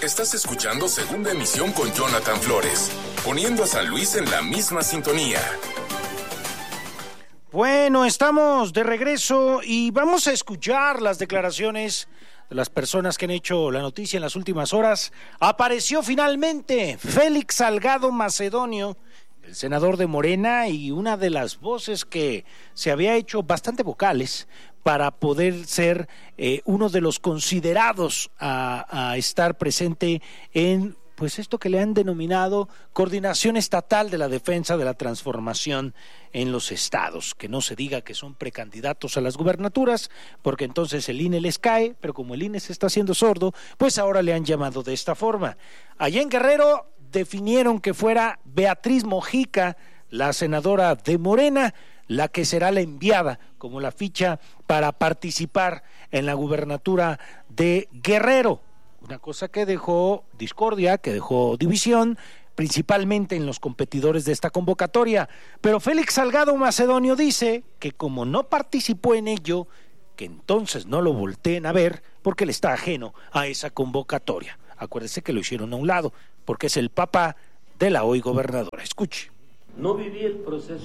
Estás escuchando Segunda Emisión con Jonathan Flores, poniendo a San Luis en la misma sintonía. Bueno, estamos de regreso y vamos a escuchar las declaraciones de las personas que han hecho la noticia en las últimas horas. Apareció finalmente Félix Salgado Macedonio, el senador de Morena, y una de las voces que se había hecho bastante vocales para poder ser uno de los considerados a estar presente en pues esto que le han denominado Coordinación Estatal de la Defensa de la Transformación en los estados. Que no se diga que son precandidatos a las gubernaturas, porque entonces el INE les cae, pero como el INE se está haciendo sordo, pues ahora le han llamado de esta forma. Allá en Guerrero definieron que fuera Beatriz Mojica, la senadora de Morena, la que será la enviada como la ficha para participar en la gubernatura de Guerrero. Una cosa que dejó discordia, que dejó división, principalmente en los competidores de esta convocatoria. Pero Félix Salgado Macedonio dice que como no participó en ello, que entonces no lo volteen a ver porque él está ajeno a esa convocatoria. Acuérdese que lo hicieron a un lado, porque es el papá de la hoy gobernadora. Escuche. No viví el proceso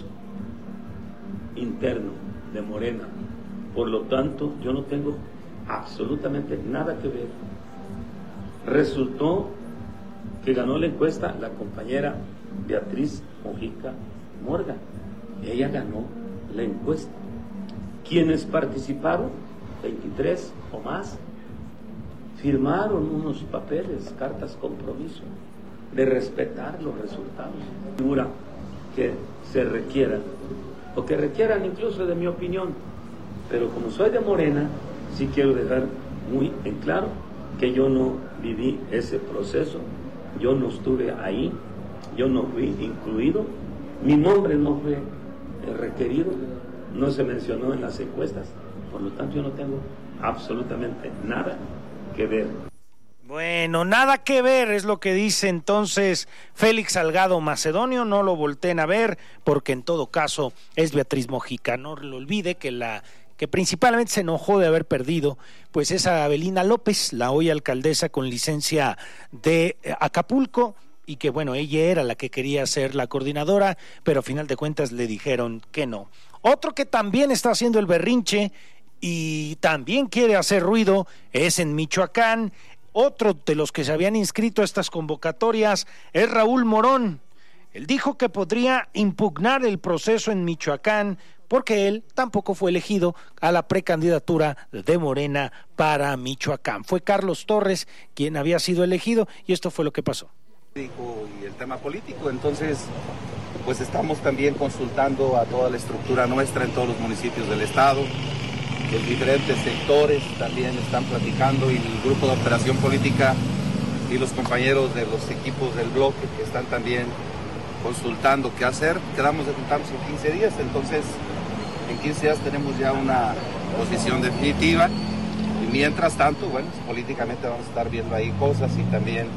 interno de Morena, por lo tanto yo no tengo absolutamente nada que ver. Resultó que ganó la encuesta la compañera Beatriz Mojica Morgan. Ella ganó la encuesta. Quienes participaron, 23 o más, firmaron unos papeles, cartas compromiso, de respetar los resultados. Dura que se requieran, o que requieran incluso de mi opinión, pero como soy de Morena, sí quiero dejar muy en claro que yo no viví ese proceso, yo no estuve ahí, yo no fui incluido, mi nombre no fue requerido, no se mencionó en las encuestas, por lo tanto yo no tengo absolutamente nada que ver. Bueno, nada que ver es lo que dice entonces Félix Salgado Macedonio, no lo volteen a ver porque en todo caso es Beatriz Mojica. No lo olvide que principalmente se enojó de haber perdido pues esa Abelina López, la hoy alcaldesa con licencia de Acapulco, y que bueno, ella era la que quería ser la coordinadora, pero a final de cuentas le dijeron que no. Otro que también está haciendo el berrinche y también quiere hacer ruido es en Michoacán. Otro de los que se habían inscrito a estas convocatorias es Raúl Morón. Él dijo que podría impugnar el proceso en Michoacán porque él tampoco fue elegido a la precandidatura de Morena para Michoacán. Fue Carlos Torres quien había sido elegido y esto fue lo que pasó. Y el tema político, entonces pues estamos también consultando a toda la estructura nuestra en todos los municipios del estado. Los diferentes sectores también están platicando y el grupo de operación política y los compañeros de los equipos del bloque que están también consultando qué hacer. Quedamos de juntarnos en 15 días, entonces en 15 días tenemos ya una posición definitiva y mientras tanto, bueno, políticamente vamos a estar viendo ahí cosas y también...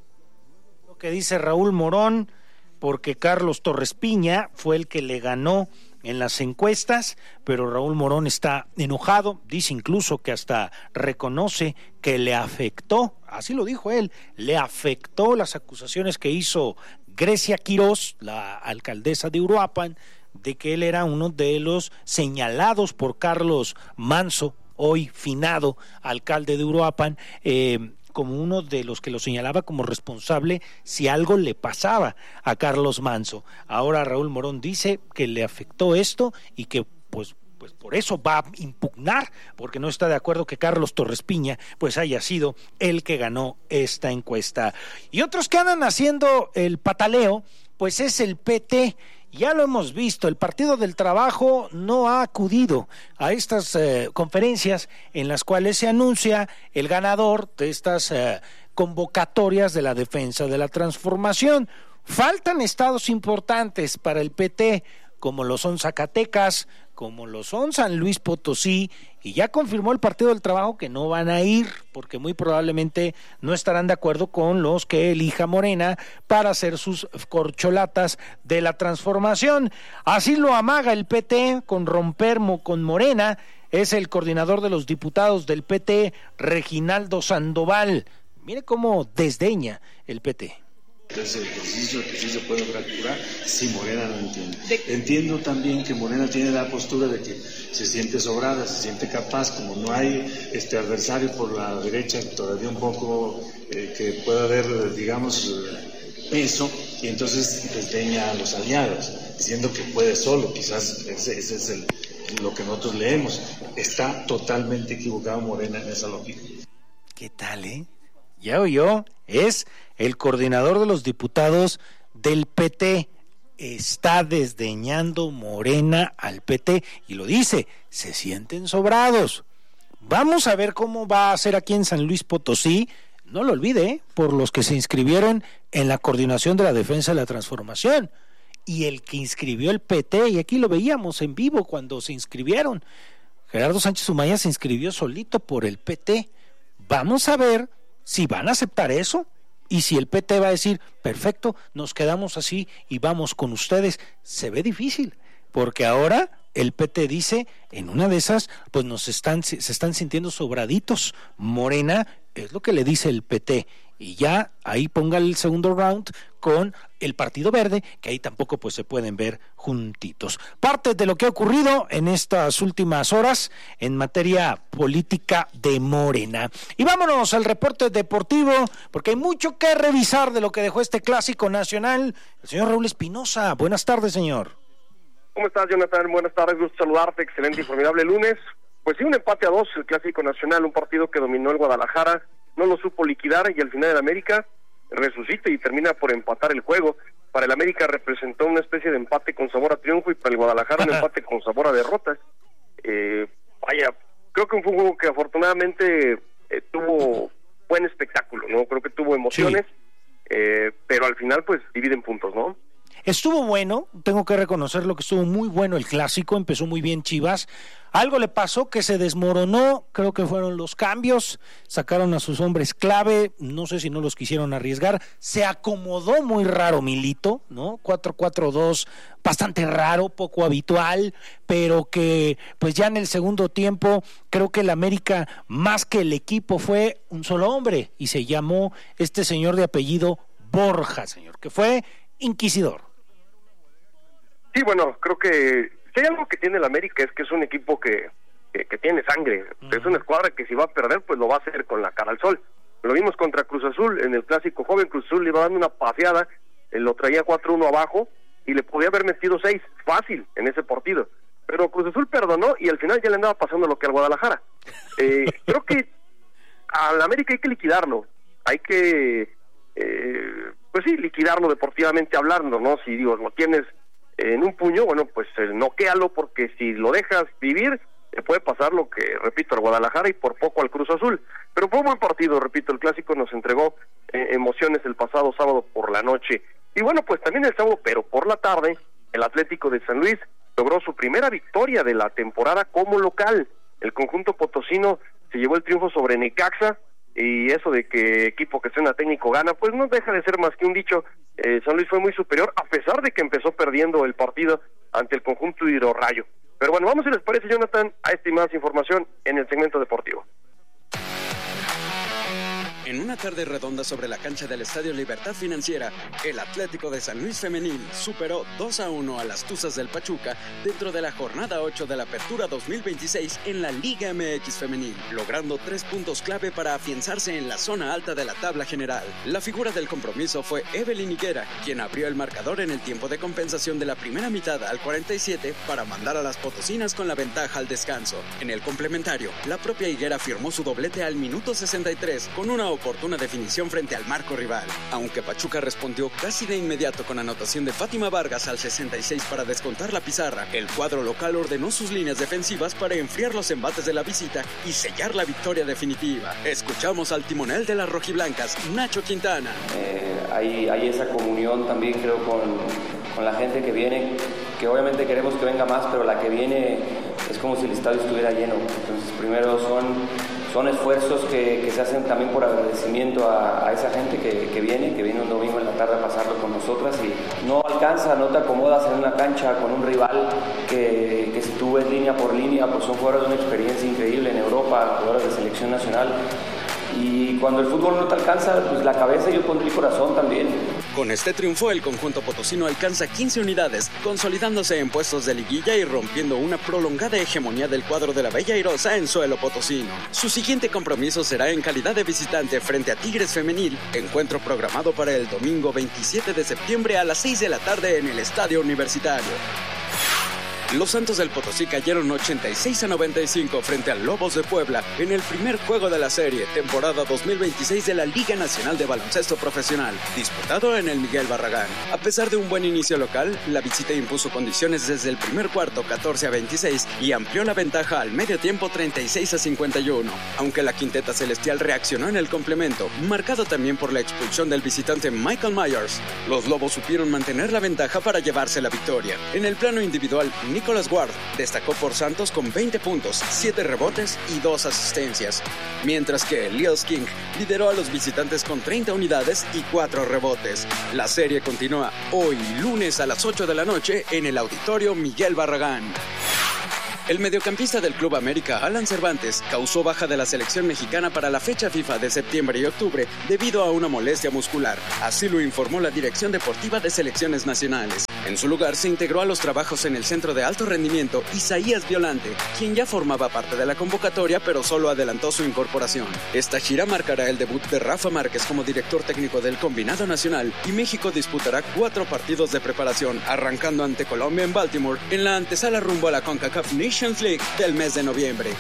Lo que dice Raúl Morón, porque Carlos Torres Piña fue el que le ganó en las encuestas, pero Raúl Morón está enojado, dice incluso que hasta reconoce que le afectó, así lo dijo él, le afectó las acusaciones que hizo Grecia Quirós, la alcaldesa de Uruapan, de que él era uno de los señalados por Carlos Manso, hoy finado alcalde de Uruapan, como uno de los que lo señalaba como responsable si algo le pasaba a Carlos Manso. Ahora Raúl Morón dice que le afectó esto y que pues por eso va a impugnar, porque no está de acuerdo que Carlos Torres Piña pues haya sido el que ganó esta encuesta. Y otros que andan haciendo el pataleo pues es el PT. Ya lo hemos visto, el Partido del Trabajo no ha acudido a estas conferencias en las cuales se anuncia el ganador de estas convocatorias de la defensa de la transformación. Faltan estados importantes para el PT, como lo son Zacatecas, como lo son San Luis Potosí, y ya confirmó el Partido del Trabajo que no van a ir, porque muy probablemente no estarán de acuerdo con los que elija Morena para hacer sus corcholatas de la transformación. Así lo amaga el PT con romper con Morena. Es el coordinador de los diputados del PT, Reginaldo Sandoval. Mire cómo desdeña el PT. Ese ejercicio que sí se puede fracturar si Morena no entiende. Entiendo también que Morena tiene la postura de que se siente sobrada, se siente capaz, como no hay adversario por la derecha, todavía un poco que pueda haber, digamos, peso, y entonces desdeña a los aliados, diciendo que puede solo. Quizás ese es lo que nosotros leemos. Está totalmente equivocado Morena en esa lógica. ¿Qué tal, Ya oyó, es el coordinador de los diputados del PT. Está desdeñando Morena al PT y lo dice, se sienten sobrados. Vamos a ver cómo va a ser aquí en San Luis Potosí. No lo olvide, por los que se inscribieron en la coordinación de la defensa de la transformación. Y el que inscribió el PT, y aquí lo veíamos en vivo cuando se inscribieron, Gerardo Sánchez Humaya se inscribió solito por el PT. Vamos a ver si van a aceptar eso y si el PT va a decir, perfecto, nos quedamos así y vamos con ustedes. Se ve difícil, porque ahora el PT dice, en una de esas, pues se están sintiendo sobraditos. Morena es lo que le dice el PT. Y ya ahí ponga el segundo round con el Partido Verde, que ahí tampoco pues se pueden ver juntitos. Parte de lo que ha ocurrido en estas últimas horas en materia política de Morena. Y vámonos al reporte deportivo, porque hay mucho que revisar de lo que dejó este clásico nacional. El señor Raúl Espinosa, buenas tardes, señor. ¿Cómo estás, Jonathan? Buenas tardes, gusto saludarte, excelente y formidable lunes. Pues sí, un empate a 2, el clásico nacional, un partido que dominó el Guadalajara, no lo supo liquidar y al final el América resucita y termina por empatar el juego. Para el América representó una especie de empate con sabor a triunfo y para el Guadalajara un empate con sabor a derrotas. Creo que fue un juego que afortunadamente tuvo buen espectáculo, ¿no? Creo que tuvo emociones, sí. Pero al final pues dividen puntos, ¿no? Estuvo bueno, tengo que reconocerlo que estuvo muy bueno el clásico, empezó muy bien Chivas. Algo le pasó que se desmoronó, creo que fueron los cambios, sacaron a sus hombres clave, no sé si no los quisieron arriesgar, se acomodó muy raro Milito, ¿no? 4-4-2, bastante raro, poco habitual, pero que pues ya en el segundo tiempo creo que el América más que el equipo fue un solo hombre y se llamó este señor de apellido Borja, señor, que fue inquisidor. Sí, bueno, creo que si hay algo que tiene el América es que es un equipo que tiene sangre. Es una escuadra que si va a perder, pues lo va a hacer con la cara al sol. Lo vimos contra Cruz Azul, en el clásico joven. Cruz Azul le iba dando una paseada, lo traía 4-1 abajo y le podía haber metido 6 fácil en ese partido. Pero Cruz Azul perdonó y al final ya le andaba pasando lo que al Guadalajara. Creo que al América hay que liquidarlo. Hay que, pues sí, liquidarlo deportivamente hablando, ¿no? Si digo, lo tienes en un puño, bueno, pues noquéalo, porque si lo dejas vivir, te puede pasar lo que, repito, al Guadalajara y por poco al Cruz Azul. Pero fue un buen partido, repito, el clásico nos entregó emociones el pasado sábado por la noche. Y bueno, pues también el sábado, pero por la tarde, el Atlético de San Luis logró su primera victoria de la temporada como local. El conjunto potosino se llevó el triunfo sobre Necaxa, y eso de que equipo que suena técnico gana, pues no deja de ser más que un dicho. San Luis fue muy superior, a pesar de que empezó perdiendo el partido ante el conjunto hidrorrayo. Pero bueno, vamos si les parece, Jonathan, a esta y más información en el segmento deportivo. En una tarde redonda sobre la cancha del Estadio Libertad Financiera, el Atlético de San Luis Femenil superó 2-1 a las Tuzas del Pachuca dentro de la jornada 8 de la Apertura 2026 en la Liga MX Femenil, logrando 3 puntos clave para afianzarse en la zona alta de la tabla general. La figura del compromiso fue Evelyn Higuera, quien abrió el marcador en el tiempo de compensación de la primera mitad al 47 para mandar a las potosinas con la ventaja al descanso. En el complementario, la propia Higuera firmó su doblete al minuto 63 con una oportuna definición frente al marco rival, aunque Pachuca respondió casi de inmediato con anotación de Fátima Vargas al 66 para descontar la pizarra. El cuadro local ordenó sus líneas defensivas para enfriar los embates de la visita y sellar la victoria definitiva. Escuchamos al timonel de las rojiblancas, Nacho Quintana. Hay esa comunión también, creo, con la gente que viene, que obviamente queremos que venga más, pero la que viene es como si el estadio estuviera lleno. Entonces primero son esfuerzos que se hacen también por agradecimiento a esa gente que viene un domingo en la tarde a pasarlo con nosotras, y no alcanza, no te acomodas en una cancha con un rival que si tú ves línea por línea, pues son jugadores de una experiencia increíble en Europa, jugadores de selección nacional, Y cuando el fútbol no te alcanza, pues la cabeza, yo pondré el corazón también. Con este triunfo, el conjunto potosino alcanza 15 unidades, consolidándose en puestos de liguilla y rompiendo una prolongada hegemonía del cuadro de la Bella Airosa en suelo potosino. Su siguiente compromiso será en calidad de visitante frente a Tigres Femenil, encuentro programado para el domingo 27 de septiembre a las 6 de la tarde en el Estadio Universitario. Los Santos del Potosí cayeron 86-95 frente a Lobos de Puebla en el primer juego de la serie, temporada 2026 de la Liga Nacional de Baloncesto Profesional, disputado en el Miguel Barragán. A pesar de un buen inicio local, la visita impuso condiciones desde el primer cuarto 14-26 y amplió la ventaja al medio tiempo 36-51. Aunque la quinteta celestial reaccionó en el complemento, marcado también por la expulsión del visitante Michael Myers, los Lobos supieron mantener la ventaja para llevarse la victoria. En el plano individual, Nicholas Ward destacó por Santos con 20 puntos, 7 rebotes y 2 asistencias, mientras que Lyles King lideró a los visitantes con 30 unidades y 4 rebotes. La serie continúa hoy, lunes a las 8 de la noche, en el Auditorio Miguel Barragán. El mediocampista del Club América, Alan Cervantes, causó baja de la selección mexicana para la fecha FIFA de septiembre y octubre debido a una molestia muscular. Así lo informó la Dirección Deportiva de Selecciones Nacionales. En su lugar se integró a los trabajos en el Centro de Alto Rendimiento Isaías Violante, quien ya formaba parte de la convocatoria pero solo adelantó su incorporación. Esta gira marcará el debut de Rafa Márquez como director técnico del Combinado Nacional y México disputará 4 partidos de preparación, arrancando ante Colombia en Baltimore en la antesala rumbo a la CONCACAF Nations League del mes de noviembre.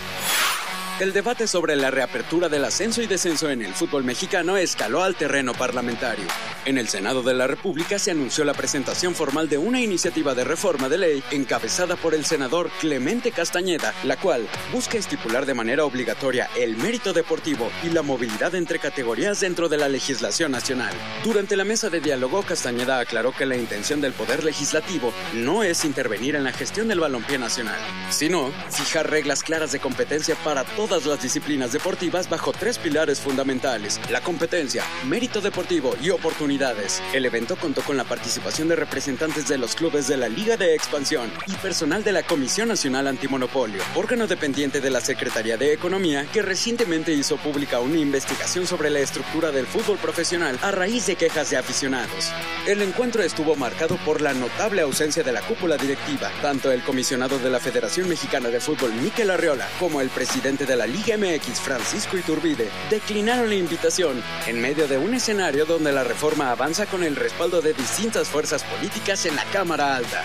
El debate sobre la reapertura del ascenso y descenso en el fútbol mexicano escaló al terreno parlamentario. En el Senado de la República se anunció la presentación formal de una iniciativa de reforma de ley encabezada por el senador Clemente Castañeda, la cual busca estipular de manera obligatoria el mérito deportivo y la movilidad entre categorías dentro de la legislación nacional. Durante la mesa de diálogo, Castañeda aclaró que la intención del Poder Legislativo no es intervenir en la gestión del balompié nacional, sino fijar reglas claras de competencia para todas las disciplinas deportivas bajo 3 pilares fundamentales: la competencia, mérito deportivo y oportunidades. El evento contó con la participación de representantes de los clubes de la Liga de Expansión y personal de la Comisión Nacional Antimonopolio, órgano dependiente de la Secretaría de Economía, que recientemente hizo pública una investigación sobre la estructura del fútbol profesional a raíz de quejas de aficionados. El encuentro estuvo marcado por la notable ausencia de la cúpula directiva. Tanto el comisionado de la Federación Mexicana de Fútbol, Mikel Arriola, como el presidente de la Liga MX, Francisco Iturbide, declinaron la invitación en medio de un escenario donde la reforma avanza con el respaldo de distintas fuerzas políticas en la Cámara Alta.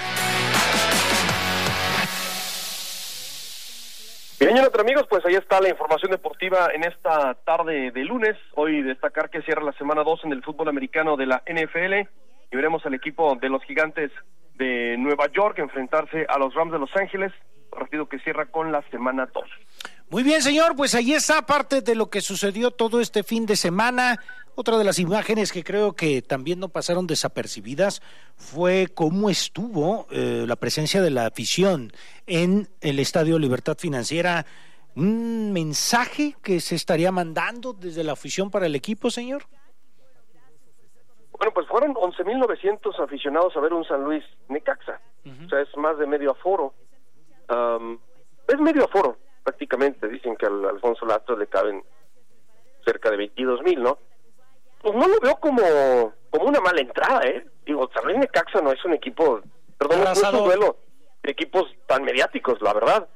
Bien, Jonathan, amigos, pues ahí está la información deportiva en esta tarde de lunes. Hoy destacar que cierra la semana 2 en el fútbol americano de la NFL y veremos al equipo de los Gigantes de Nueva York enfrentarse a los Rams de Los Ángeles, partido que cierra con la semana 2. Muy bien, señor, pues ahí está parte de lo que sucedió todo este fin de semana. Otra de las imágenes que creo que también no pasaron desapercibidas fue cómo estuvo la presencia de la afición en el Estadio Libertad Financiera. ¿Un mensaje que se estaría mandando desde la afición para el equipo, señor? Bueno, pues fueron 11,900 aficionados a ver un San Luis Necaxa. O sea, es más de medio aforo. Es medio aforo, prácticamente. Dicen que al Alfonso Lastras le caben cerca de 22,000, ¿no? Pues no lo veo como una mala entrada, ¿eh? Digo, San Luis Necaxa no es un equipo, perdón, no es un duelo de equipos tan mediáticos, la verdad.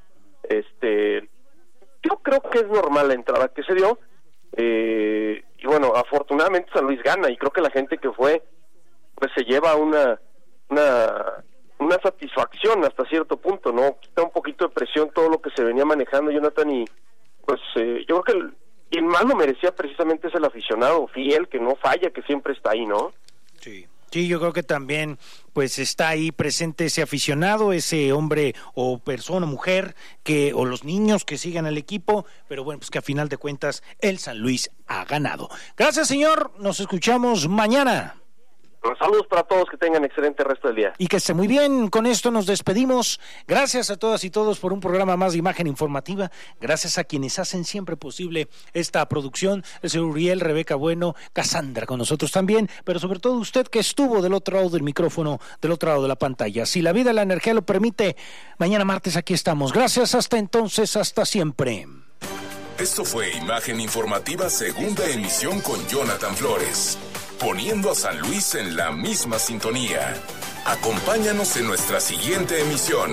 Yo creo que es normal la entrada que se dio, y bueno, afortunadamente San Luis gana, y creo que la gente que fue, pues se lleva una satisfacción hasta cierto punto, ¿no? Quita un poquito de presión todo lo que se venía manejando, Jonathan, y pues yo creo que quien más lo merecía precisamente es el aficionado fiel, que no falla, que siempre está ahí, ¿no? Sí, yo creo que también pues está ahí presente ese aficionado, ese hombre o persona, mujer, o los niños que sigan al equipo, pero bueno, pues que a final de cuentas el San Luis ha ganado. Gracias, señor, nos escuchamos mañana. Saludos para todos, que tengan excelente resto del día. Y que esté muy bien, con esto nos despedimos. Gracias a todas y todos por un programa más de Imagen Informativa. Gracias a quienes hacen siempre posible esta producción, el señor Uriel, Rebeca Bueno, Cassandra con nosotros también, pero sobre todo usted que estuvo del otro lado del micrófono, del otro lado de la pantalla. Si la vida y la energía lo permite, mañana martes aquí estamos. Gracias, hasta entonces, hasta siempre. Esto fue Imagen Informativa, segunda emisión con Jonathan Flores, poniendo a San Luis en la misma sintonía. Acompáñanos en nuestra siguiente emisión.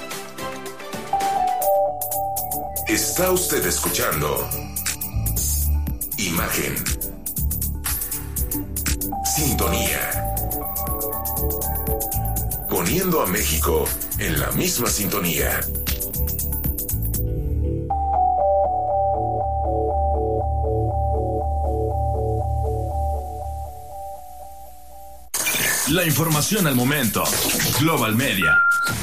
Está usted escuchando Imagen. Sintonía. Poniendo a México en la misma sintonía. La información al momento. Global Media.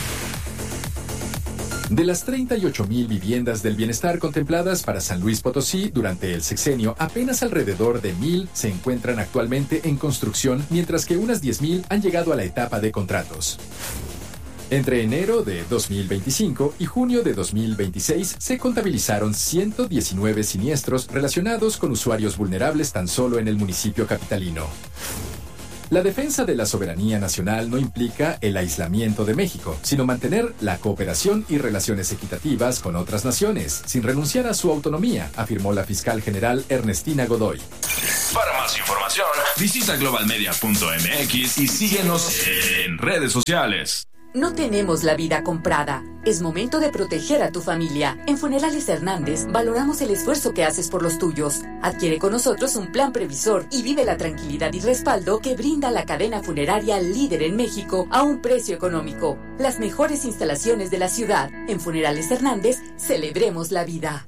De las 38,000 viviendas del bienestar contempladas para San Luis Potosí durante el sexenio, apenas alrededor de 1,000 se encuentran actualmente en construcción, mientras que unas 10,000 han llegado a la etapa de contratos. Entre enero de 2025 y junio de 2026 se contabilizaron 119 siniestros relacionados con usuarios vulnerables tan solo en el municipio capitalino. La defensa de la soberanía nacional no implica el aislamiento de México, sino mantener la cooperación y relaciones equitativas con otras naciones, sin renunciar a su autonomía, afirmó la fiscal general Ernestina Godoy. Para más información, visita globalmedia.mx y síguenos en redes sociales. No tenemos la vida comprada. Es momento de proteger a tu familia. En Funerales Hernández valoramos el esfuerzo que haces por los tuyos. Adquiere con nosotros un plan previsor y vive la tranquilidad y respaldo que brinda la cadena funeraria líder en México a un precio económico. Las mejores instalaciones de la ciudad. En Funerales Hernández, celebremos la vida.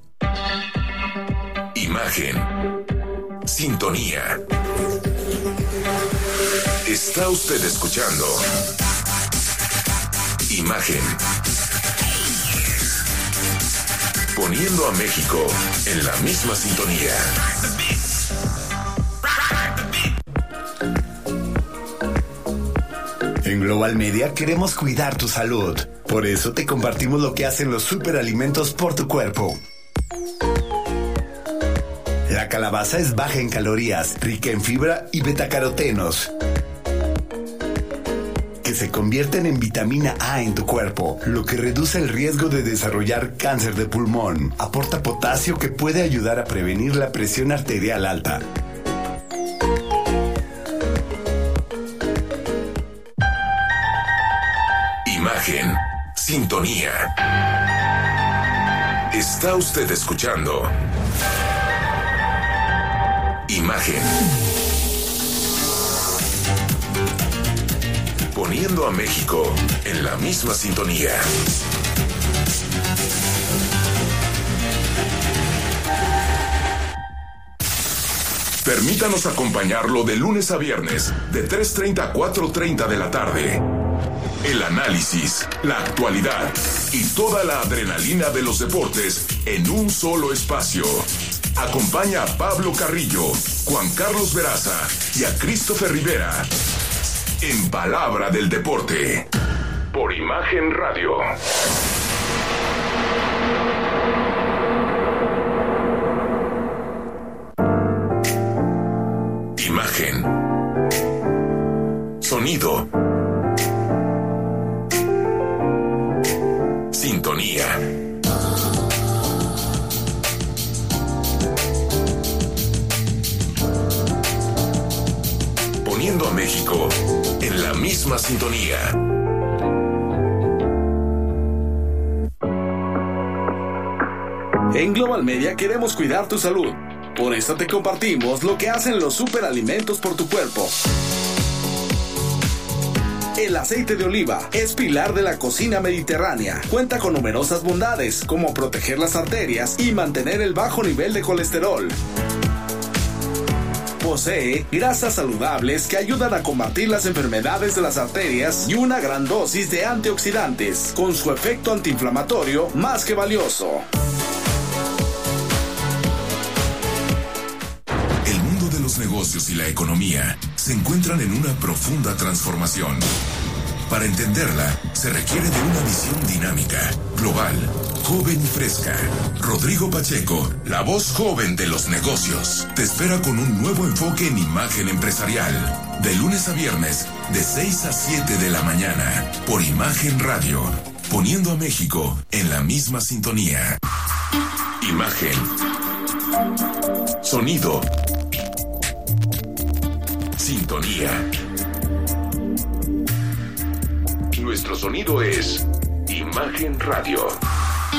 Imagen. Sintonía. Está usted escuchando Imagen. Poniendo a México en la misma sintonía. En Global Media queremos cuidar tu salud. Por eso te compartimos lo que hacen los superalimentos por tu cuerpo. La calabaza es baja en calorías, rica en fibra y betacarotenos, que se convierten en vitamina A en tu cuerpo, lo que reduce el riesgo de desarrollar cáncer de pulmón. Aporta potasio que puede ayudar a prevenir la presión arterial alta. Imagen. Sintonía. Está usted escuchando Imagen. Poniendo a México en la misma sintonía. Permítanos acompañarlo de lunes a viernes, de 3:30 a 4:30 de la tarde. El análisis, la actualidad y toda la adrenalina de los deportes en un solo espacio. Acompaña a Pablo Carrillo, Juan Carlos Veraza y a Christopher Rivera en Palabra del Deporte, por Imagen Radio. Imagen. Sonido. Sintonía. Poniendo a México en la misma sintonía. En Global Media queremos cuidar tu salud. Por eso te compartimos lo que hacen los superalimentos por tu cuerpo. El aceite de oliva es pilar de la cocina mediterránea. Cuenta con numerosas bondades, como proteger las arterias y mantener el bajo nivel de colesterol. Posee grasas saludables que ayudan a combatir las enfermedades de las arterias y una gran dosis de antioxidantes, con su efecto antiinflamatorio más que valioso. El mundo de los negocios y la economía se encuentran en una profunda transformación. Para entenderla, se requiere de una visión dinámica, global, joven y fresca. Rodrigo Pacheco, la voz joven de los negocios, te espera con un nuevo enfoque en imagen empresarial. De lunes a viernes, de 6 a 7 de la mañana, por Imagen Radio, poniendo a México en la misma sintonía. Imagen. Sonido. Sintonía. Nuestro sonido es Imagen Radio.